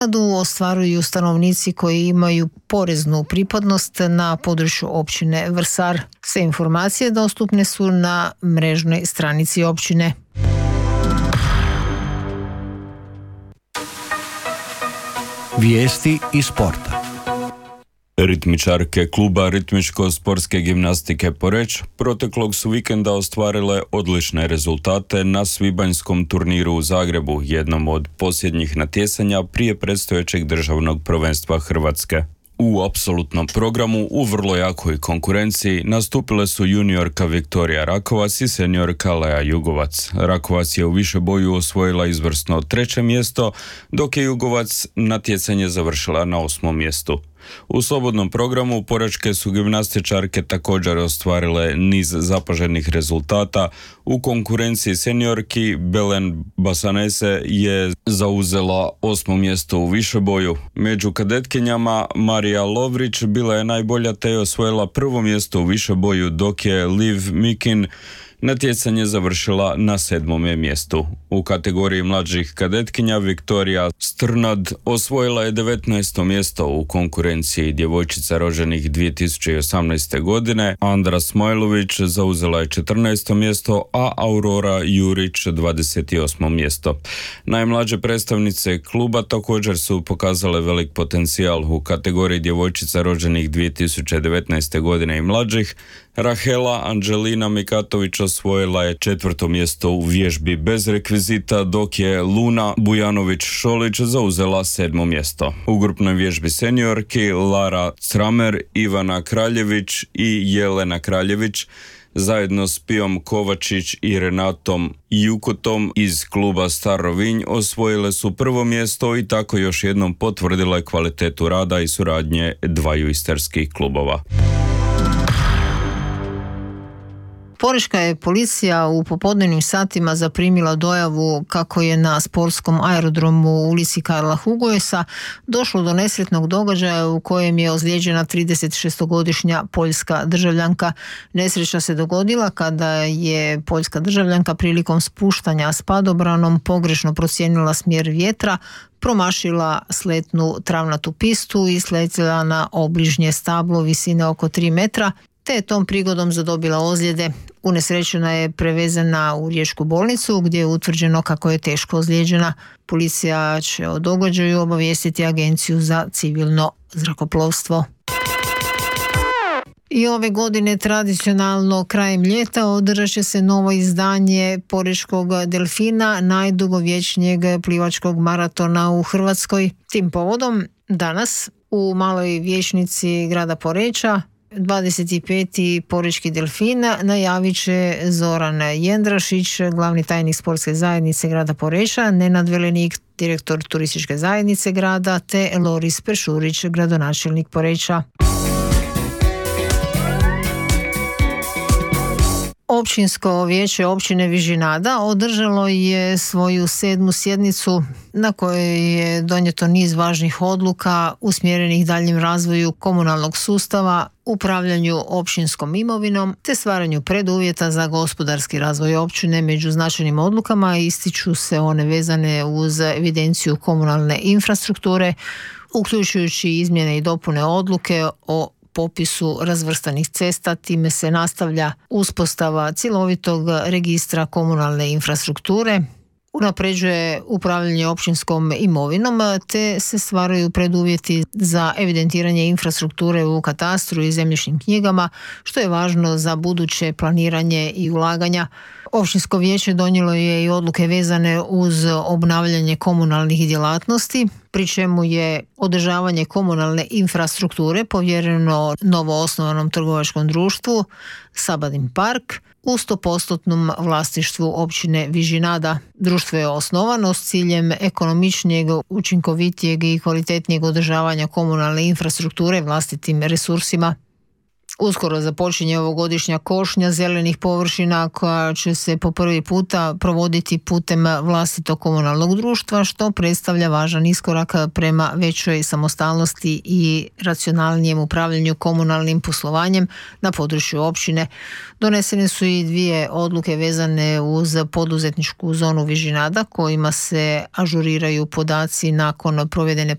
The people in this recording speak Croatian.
ostvaruju stanovnici koji imaju poreznu pripadnost na području općine Vrsar. Sve informacije dostupne su na mrežnoj stranici općine. Vijesti iz sporta. Ritmičarke kluba ritmičko-sportske gimnastike Poreč proteklog su vikenda ostvarile odlične rezultate na svibanjskom turniru u Zagrebu, jednom od posljednjih natjecanja prije predstojećeg državnog prvenstva Hrvatske. U apsolutnom programu u vrlo jakoj konkurenciji nastupile su juniorka Viktorija Rakovac i seniorka Lea Jugovac. Rakovac je u višeboju osvojila izvrsno 3. mjesto, dok je Jugovac natjecanje završila na 8. mjestu. U slobodnom programu porečke su gimnastičarke također ostvarile niz zapaženih rezultata. U konkurenciji seniorki Belen Basanese je zauzela 8. mjesto u višeboju. Među kadetkinjama Marija Lovrić bila je najbolja te je osvojila 1. mjesto u višeboju, dok je Liv Mikin natjecanje završila na 7. mjestu. U kategoriji mlađih kadetkinja Viktorija Strnad osvojila je 19. mjesto u konkurenciji djevojčica rođenih 2018. godine. Andra Smajlović zauzela je 14. mjesto, a Aurora Jurić 28. mjesto. Najmlađe predstavnice kluba također su pokazale velik potencijal u kategoriji djevojčica rođenih 2019. godine i mlađih. Rahela Anđelina Mikatović osvojila je 4. mjesto u vježbi bez rekvizita, dok je Luna Bujanović-Šolić zauzela 7. mjesto. U grupnoj vježbi seniorki Lara Cramer, Ivana Kraljević i Jelena Kraljević zajedno s Pijom Kovačić i Renatom Jukutom iz kluba Star Rovinj osvojile su 1. mjesto i tako još jednom potvrdile kvalitetu rada i suradnje dvaju istarskih klubova. Porečka je policija u popodnevnim satima zaprimila dojavu kako je na sportskom aerodromu u ulici Karla Hugojesa došlo do nesretnog događaja u kojem je ozlijeđena 36-godišnja poljska državljanka. Nesreća se dogodila kada je poljska državljanka prilikom spuštanja s padobranom pogrešno procijenila smjer vjetra, promašila sletnu travnatu pistu i sletjela na obližnje stablo visine oko 3 metra, te je tom prigodom zadobila ozljede. Unesrećena je prevezena u riječku bolnicu gdje je utvrđeno kako je teško ozlijeđena. Policija će o događaju obavijestiti Agenciju za civilno zrakoplovstvo. I ove godine tradicionalno krajem ljeta održat će se novo izdanje Porečkog delfina, najdugovječnijeg plivačkog maratona u Hrvatskoj. Tim povodom danas u maloj vijećnici grada Poreča 25. Porečki delfin najavit će Zoran Jendrašić, glavni tajnik sportske zajednice grada Poreča, Nenad Velenik, direktor turističke zajednice grada, te Loris Pešurić, gradonačelnik Poreča. Općinsko vijeće općine Vižinada održalo je svoju 7. sjednicu na kojoj je donijeto niz važnih odluka usmjerenih daljnjem razvoju komunalnog sustava, upravljanju općinskom imovinom te stvaranju preduvjeta za gospodarski razvoj općine. Među značajnim odlukama ističu se one vezane uz evidenciju komunalne infrastrukture, uključujući izmjene i dopune odluke o popisu razvrstanih cesta. Time se nastavlja uspostava cjelovitog registra komunalne infrastrukture, unapređuje upravljanje općinskom imovinom te se stvaraju preduvjeti za evidentiranje infrastrukture u katastru i zemljišnim knjigama, što je važno za buduće planiranje i ulaganja. Općinsko vijeće donijelo je i odluke vezane uz obnavljanje komunalnih djelatnosti, pri čemu je održavanje komunalne infrastrukture povjereno novoosnovanom trgovačkom društvu Sabadin Park u 100% vlasništvu općine Vižinada. Društvo je osnovano s ciljem ekonomičnijeg, učinkovitijeg i kvalitetnijeg održavanja komunalne infrastrukture vlastitim resursima. Uskoro započinje ovogodišnja košnja zelenih površina koja će se po prvi puta provoditi putem vlastitog komunalnog društva, što predstavlja važan iskorak prema većoj samostalnosti i racionalnijem upravljanju komunalnim poslovanjem na području općine. Donesene su i 2 odluke vezane uz poduzetničku zonu Vižinada kojima se ažuriraju podaci nakon provedene